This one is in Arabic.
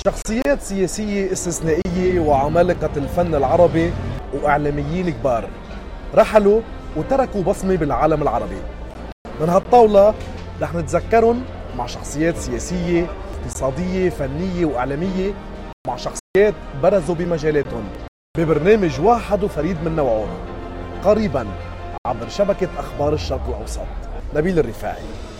شخصيات سياسية استثنائية وعمالقة الفن العربي وإعلاميين كبار رحلوا وتركوا بصمة بالعالم العربي. من هالطاولة رح نتذكرهم مع شخصيات سياسية، اقتصادية، فنية وإعلامية، مع شخصيات برزوا بمجالاتهم ببرنامج واحد وفريد من نوعه قريبا عبر شبكة أخبار الشرق الأوسط. نبيل الرفاعي.